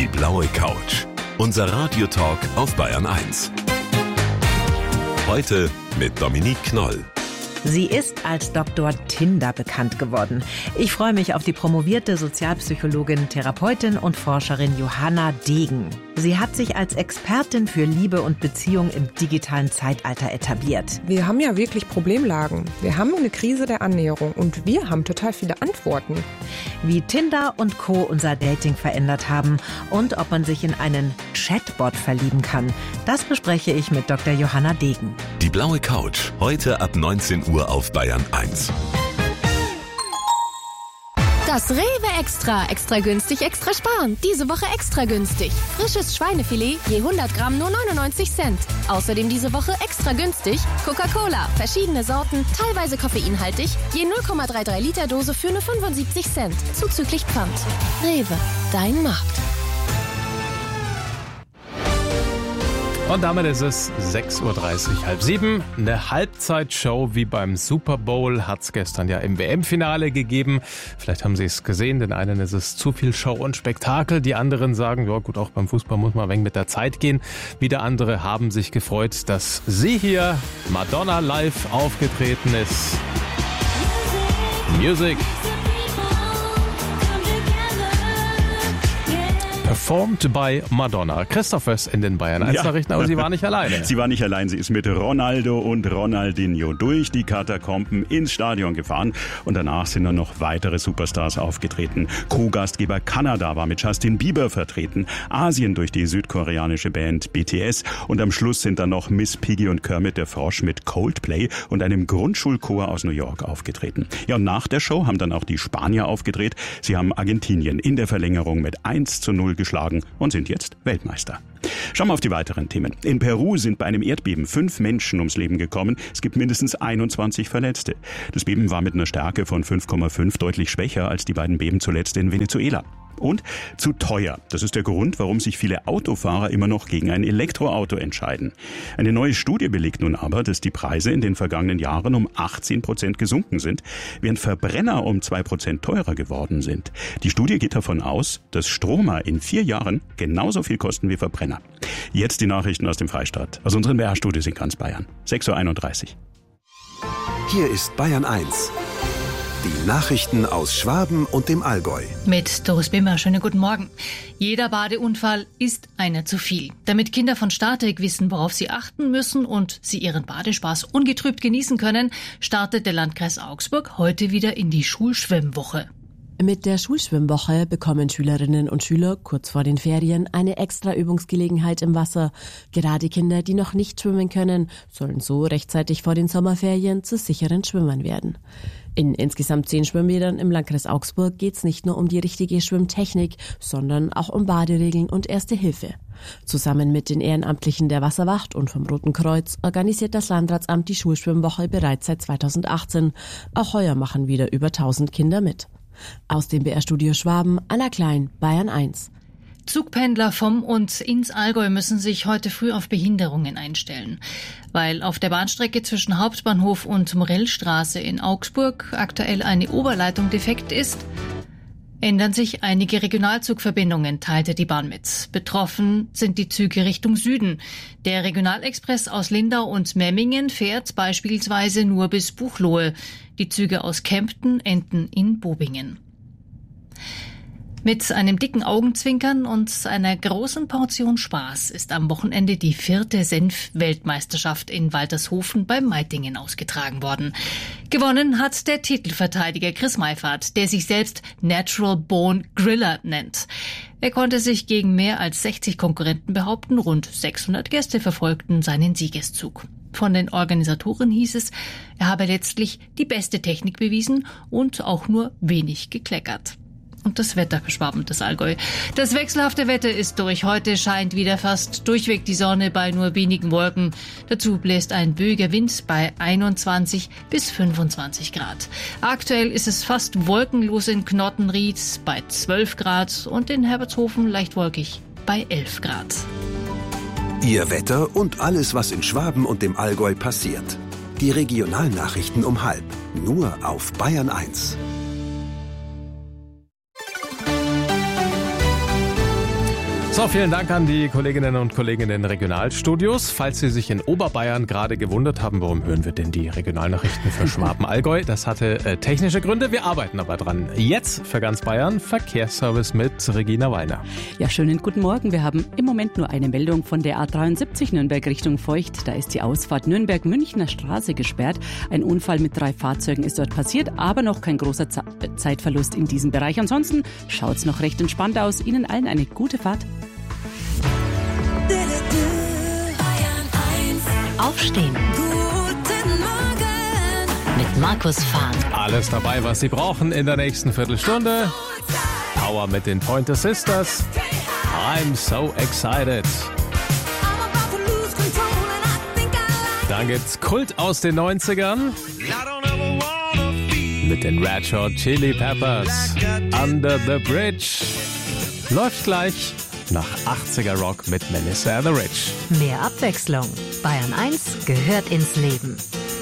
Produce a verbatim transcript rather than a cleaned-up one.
Die blaue Couch. Unser Radiotalk auf Bayern eins. Heute mit Dominique Knoll. Sie ist als Doktor Tinder bekannt geworden. Ich freue mich auf die promovierte Sozialpsychologin, Therapeutin und Forscherin Johanna Degen. Sie hat sich als Expertin für Liebe und Beziehung im digitalen Zeitalter etabliert. Wir haben ja wirklich Problemlagen. Wir haben eine Krise der Annäherung und wir haben total viele Antworten. Wie Tinder und Co. unser Dating verändert haben und ob man sich in einen Chatbot verlieben kann, das bespreche ich mit Doktor Johanna Degen. Die blaue Couch, heute ab neunzehn Uhr auf Bayern eins. Das Rewe Extra. Extra günstig, extra sparen. Diese Woche extra günstig. Frisches Schweinefilet, je hundert Gramm nur neunundneunzig Cent. Außerdem diese Woche extra günstig Coca-Cola. Verschiedene Sorten, teilweise koffeinhaltig. Je null Komma dreiunddreißig Liter Dose für nur fünfundsiebzig Cent. Zuzüglich Pfand. Rewe, dein Markt. Und damit ist es sechs Uhr dreißig, halb sieben. Eine Halbzeitshow wie beim Super Bowl hat es gestern ja im W M-Finale gegeben. Vielleicht haben Sie es gesehen, den einen ist es zu viel Show und Spektakel. Die anderen sagen, ja gut, auch beim Fußball muss man ein wenig mit der Zeit gehen. Wieder andere haben sich gefreut, dass sie hier, Madonna, live aufgetreten ist. Music. Performed by Madonna. Christoph Wöss in den Bayern eins Nachrichten, aber sie war nicht alleine. Sie war nicht allein, sie ist mit Ronaldo und Ronaldinho durch die Katakomben ins Stadion gefahren und danach sind dann noch weitere Superstars aufgetreten. Co-Gastgeber Kanada war mit Justin Bieber vertreten, Asien durch die südkoreanische Band B T S und am Schluss sind dann noch Miss Piggy und Kermit der Frosch mit Coldplay und einem Grundschulchor aus New York aufgetreten. Ja, und nach der Show haben dann auch die Spanier aufgedreht. Sie haben Argentinien in der Verlängerung mit eins zu null geschlagen und sind jetzt Weltmeister. Schauen wir auf die weiteren Themen. In Peru sind bei einem Erdbeben fünf Menschen ums Leben gekommen. Es gibt mindestens einundzwanzig Verletzte. Das Beben war mit einer Stärke von fünf Komma fünf deutlich schwächer als die beiden Beben zuletzt in Venezuela. Und zu teuer. Das ist der Grund, warum sich viele Autofahrer immer noch gegen ein Elektroauto entscheiden. Eine neue Studie belegt nun aber, dass die Preise in den vergangenen Jahren um achtzehn Prozent gesunken sind, während Verbrenner um zwei Prozent teurer geworden sind. Die Studie geht davon aus, dass Stromer in vier Jahren genauso viel kosten wie Verbrenner. Jetzt die Nachrichten aus dem Freistaat, aus unseren B R-Studios in ganz Bayern. sechs Uhr einunddreißig. Hier ist Bayern eins. Die Nachrichten aus Schwaben und dem Allgäu. Mit Doris Bimmer, schönen guten Morgen. Jeder Badeunfall ist einer zu viel. Damit Kinder von Stadek wissen, worauf sie achten müssen und sie ihren Badespaß ungetrübt genießen können, startet der Landkreis Augsburg heute wieder in die Schulschwimmwoche. Mit der Schulschwimmwoche bekommen Schülerinnen und Schüler kurz vor den Ferien eine extra Übungsgelegenheit im Wasser. Gerade Kinder, die noch nicht schwimmen können, sollen so rechtzeitig vor den Sommerferien zu sicheren Schwimmern werden. In insgesamt zehn Schwimmbädern im Landkreis Augsburg geht's nicht nur um die richtige Schwimmtechnik, sondern auch um Baderegeln und Erste Hilfe. Zusammen mit den Ehrenamtlichen der Wasserwacht und vom Roten Kreuz organisiert das Landratsamt die Schulschwimmwoche bereits seit zweitausendachtzehn. Auch heuer machen wieder über tausend Kinder mit. Aus dem B R-Studio Schwaben, Anna Klein, Bayern eins. Zugpendler vom und ins Allgäu müssen sich heute früh auf Behinderungen einstellen. Weil auf der Bahnstrecke zwischen Hauptbahnhof und Morellstraße in Augsburg aktuell eine Oberleitung defekt ist, ändern sich einige Regionalzugverbindungen, teilte die Bahn mit. Betroffen sind die Züge Richtung Süden. Der Regionalexpress aus Lindau und Memmingen fährt beispielsweise nur bis Buchloe. Die Züge aus Kempten enden in Bobingen. Mit einem dicken Augenzwinkern und einer großen Portion Spaß ist am Wochenende die vierte Senf-Weltmeisterschaft in Waltershofen bei Meitingen ausgetragen worden. Gewonnen hat der Titelverteidiger Chris Meifert, der sich selbst Natural Born Griller nennt. Er konnte sich gegen mehr als sechzig Konkurrenten behaupten, rund sechshundert Gäste verfolgten seinen Siegeszug. Von den Organisatoren hieß es, er habe letztlich die beste Technik bewiesen und auch nur wenig gekleckert. Und das Wetter für Schwaben und das Allgäu. Das wechselhafte Wetter ist durch. Heute scheint wieder fast durchweg die Sonne bei nur wenigen Wolken. Dazu bläst ein böiger Wind bei einundzwanzig bis fünfundzwanzig Grad. Aktuell ist es fast wolkenlos in Knottenried bei zwölf Grad und in Herbertshofen leicht wolkig bei elf Grad. Ihr Wetter und alles, was in Schwaben und dem Allgäu passiert. Die Regionalnachrichten um halb. Nur auf Bayern eins. So, vielen Dank an die Kolleginnen und Kollegen in den Regionalstudios. Falls Sie sich in Oberbayern gerade gewundert haben, warum hören wir denn die Regionalnachrichten für Schwaben-Allgäu? Das hatte äh, technische Gründe, wir arbeiten aber dran. Jetzt für ganz Bayern Verkehrsservice mit Regina Weiner. Ja, schönen guten Morgen. Wir haben im Moment nur eine Meldung von der A dreiundsiebzig Nürnberg Richtung Feucht. Da ist die Ausfahrt Nürnberg-Münchner Straße gesperrt. Ein Unfall mit drei Fahrzeugen ist dort passiert, aber noch kein großer Ze- Zeitverlust in diesem Bereich. Ansonsten schaut's noch recht entspannt aus. Ihnen allen eine gute Fahrt. Aufstehen. Guten Morgen. Mit Markus Fahn. Alles dabei, was Sie brauchen in der nächsten Viertelstunde. Power mit den Pointer Sisters. I'm so excited. Dann gibt's Kult aus den neunzigern. Mit den Red Hot Chili Peppers. Under the Bridge. Läuft gleich nach achtziger Rock mit Melissa the Rich. Mehr Abwechslung. Bayern eins gehört ins Leben.